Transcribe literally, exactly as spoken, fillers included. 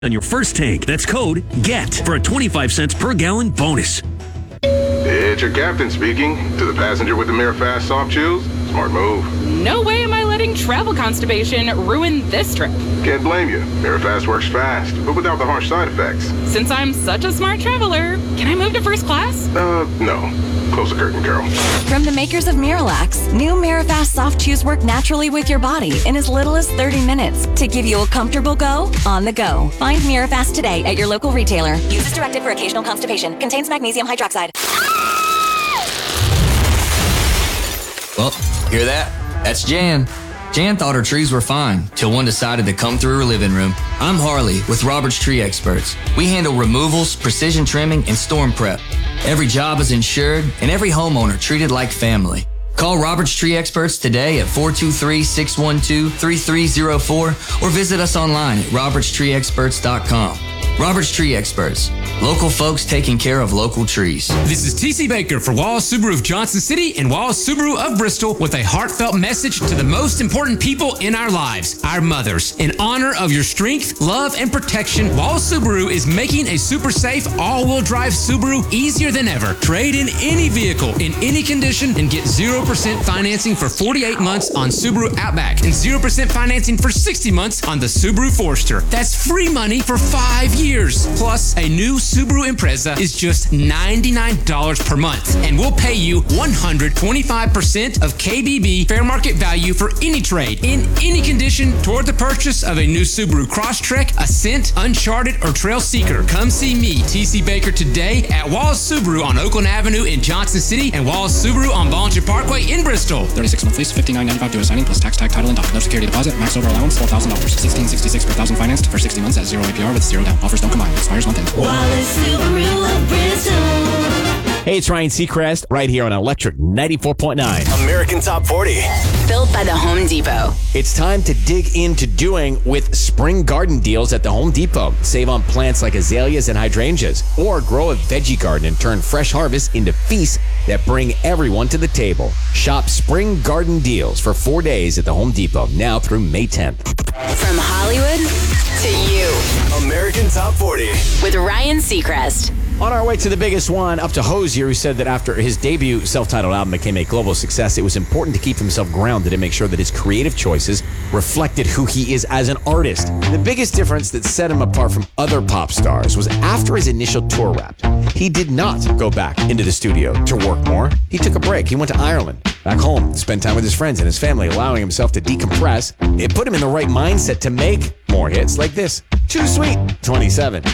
on your first tank. That's code GET for a twenty-five cents per gallon bonus. It's your captain speaking. To the passenger with the Mirafast soft chews, smart move. No way am I letting travel constipation ruin this trip. Can't blame you. Mirafast works fast, but without the harsh side effects. Since I'm such a smart traveler, can I move to first class? Uh, no. Close the curtain, Carol. From the makers of Miralax, new Mirafast soft chews work naturally with your body in as little as thirty minutes to give you a comfortable go on the go. Find Mirafast today at your local retailer. Use as directed for occasional constipation. Contains magnesium hydroxide. Well, hear that? That's Jan. Jan thought her trees were fine till one decided to come through her living room. I'm Harley with Roberts Tree Experts. We handle removals, precision trimming, and storm prep. Every job is insured and every homeowner treated like family. Call Roberts Tree Experts today at four two three, six one two, three three zero four or visit us online at roberts tree experts dot com. Roberts Tree Experts. Local folks taking care of local trees. This is T C Baker for Wallace Subaru of Johnson City and Wallace Subaru of Bristol with a heartfelt message to the most important people in our lives, our mothers. In honor of your strength, love, and protection, Wallace Subaru is making a super safe all-wheel drive Subaru easier than ever. Trade in any vehicle in any condition and get zero percent financing for forty-eight months on Subaru Outback and zero percent financing for sixty months on the Subaru Forester. That's free money for five years. Plus, a new Subaru Impreza is just ninety-nine dollars per month, and we'll pay you one hundred twenty-five percent of K B B fair market value for any trade in any condition toward the purchase of a new Subaru Crosstrek, Ascent, Uncharted, or Trail Seeker. Come see me, T C Baker, today at Wallace Subaru on Oakland Avenue in Johnson City and Wallace Subaru on Volunteer Parkway in Bristol. thirty-six month lease, fifty-nine ninety-five due to signing plus tax, tag, title, and doc. No security deposit. Max over allowance four thousand dollars. sixteen sixty-six per thousand financed for sixty months at zero A P R with zero down. Offers don't combine. Expires month end. Wallace Subaru of Bristol. Hey, it's Ryan Seacrest right here on Electric ninety-four point nine. American Top forty. Built by the Home Depot. It's time to dig into doing with spring garden deals at the Home Depot. Save on plants like azaleas and hydrangeas, or grow a veggie garden and turn fresh harvests into feasts that bring everyone to the table. Shop spring garden deals for four days at the Home Depot, now through May tenth. From Hollywood to you. American Top forty. With Ryan Seacrest. On our way to the biggest one, up to Hozier, who said that after his debut self-titled album became a global success, it was important to keep himself grounded and make sure that his creative choices reflected who he is as an artist. The biggest difference that set him apart from other pop stars was after his initial tour wrapped, he did not go back into the studio to work more. He took a break. He went to Ireland, back home, spent time with his friends and his family, allowing himself to decompress. It put him in the right mindset to make more hits like this. Too Sweet, twenty-seven.